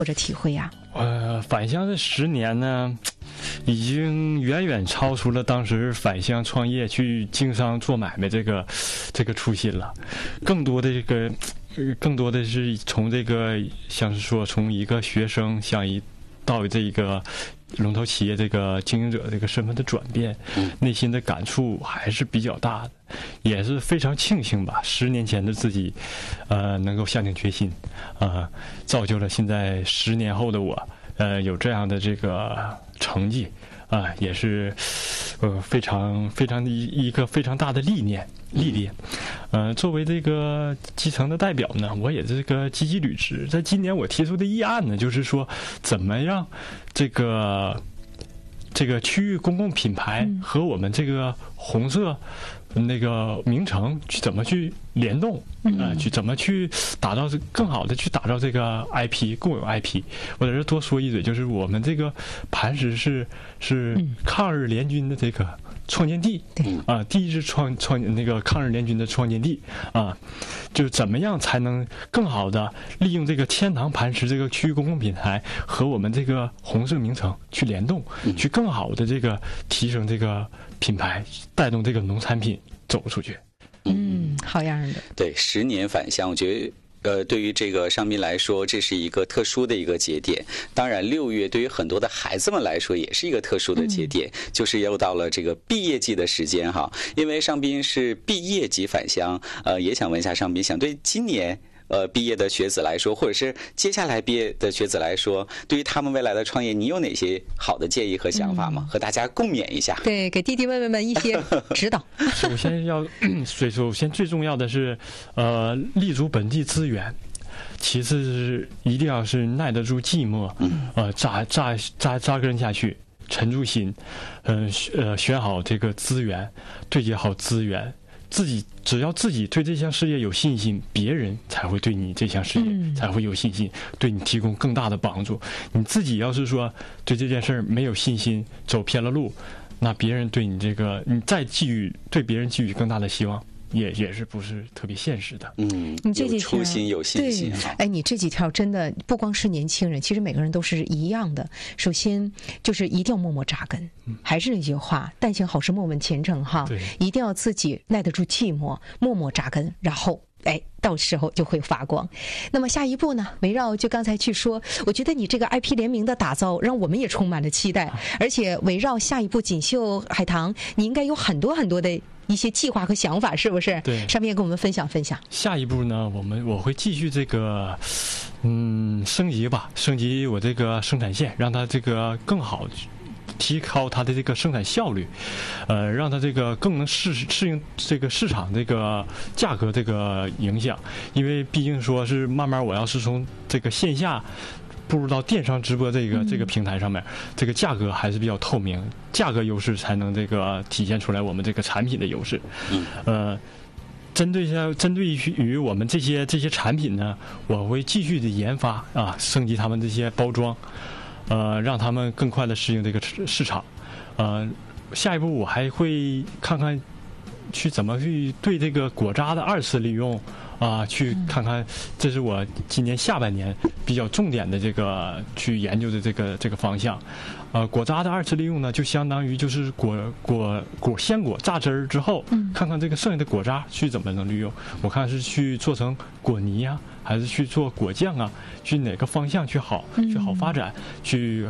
或者体会呀？ 返乡这10年呢，已经远远超出了当时返乡创业去经商做买卖这个初心了，更多的是从这个像是说从一个学生到这个龙头企业这个经营者这个身份的转变，内心的感触还是比较大的，也是非常庆幸吧。10年前的自己，能够下定决心，造就了现在10年后的我，有这样的这个成绩，也是，非常的一个非常大的历练。作为这个基层的代表呢，我也这个积极履职。在今年我提出的议案呢，就是说怎么让这个区域公共品牌和我们这个红色那个名城怎么去联动，去怎么去打造更好的去打造这个 IP 共有 IP。我在这多说一嘴，就是我们这个磐石是抗日联军的这个创建地，第一支那个抗日联军的创建地啊，就怎么样才能更好的利用这个千堂磐石这个区域公共品牌和我们这个红色名城去联动，去更好的这个提升这个品牌，带动这个农产品走出去。 好样的。 对，10年返乡，我觉得对于这个上宾来说，这是一个特殊的一个节点。当然6月对于很多的孩子们来说也是一个特殊的节点，就是又到了这个毕业季的时间哈。因为上宾是毕业即返乡，也想问一下上宾，想对今年毕业的学子来说，或者是接下来毕业的学子来说，对于他们未来的创业，你有哪些好的建议和想法吗？和大家共勉一下。 对，给弟弟妹妹们一些指导。 首先最重要的是，立足本地资源。其次是一定要是耐得住寂寞，扎根下去，沉住心，选好这个资源，对接好资源。只要自己对这项事业有信心，别人才会对你这项事业才会有信心，对你提供更大的帮助。你自己要是说对这件事儿没有信心，走偏了路，那别人对你你再对别人寄予更大的希望，也是不是特别现实的。 你这几条有初心有信心。 你这几条真的不光是年轻人，其实每个人都是一样的。首先就是一定要默默扎根，还是那句话，但行好事莫问前程哈。一定要自己耐得住寂寞，默默扎根，然后到时候就会发光。那么下一步呢，围绕就刚才去说，我觉得你这个 IP 联名的打造让我们也充满了期待，而且围绕下一步锦绣海棠，你应该有很多的一些计划和想法，是不是？ 对， 上面也跟我们分享。 下一步呢，我会继续这个升级我这个生产线，让它这个更好，提高它的这个生产效率，让它这个更能适应这个市场这个价格这个影响。因为毕竟说是慢慢我要是从这个线下步入到电商直播这个平台上面，这个价格还是比较透明，价格优势才能这个体现出来我们这个产品的优势。针对于我们这些产品呢，我会继续的研发升级他们这些包装，让他们更快的适应这个市场。下一步我还会看看去怎么去对这个果渣的2次利用去看看，这是我今年下半年比较重点的这个去研究的这个方向。果渣的2次利用呢，就相当于就是鲜果榨汁儿之后，看看这个剩下的果渣去怎么能利用。我看是去做成果泥啊，还是去做果酱啊？去哪个方向去好发展？去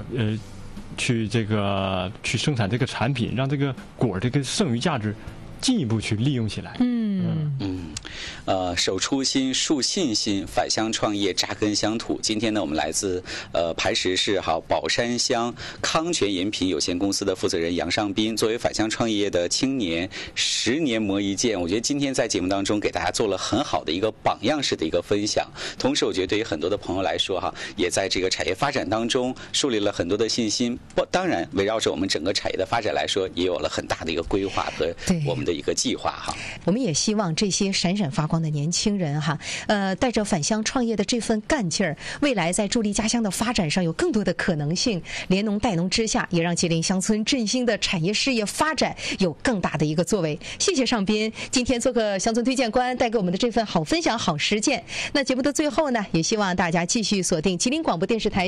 生产这个产品，让这个果这个剩余价值进一步去利用起来。 守初心，树信心，返乡创业，扎根乡土。今天呢，我们来自磐石市宝山乡康泉饮品有限公司的负责人杨尚斌，作为返乡创业的青年，10年磨一剑。我觉得今天在节目当中给大家做了很好的一个榜样式的一个分享。同时，我觉得对于很多的朋友来说也在这个产业发展当中树立了很多的信心。当然，围绕着我们整个产业的发展来说，也有了很大的一个规划和我们的一个计划我们也希望这些闪闪发光的年轻人带着返乡创业的这份干劲儿，未来在助力家乡的发展上有更多的可能性。联农带农之下，也让吉林乡村振兴的产业事业发展有更大的一个作为。谢谢尚斌今天做个乡村推荐官，带给我们的这份好分享、好实践。那节目的最后呢，也希望大家继续锁定吉林广播电视台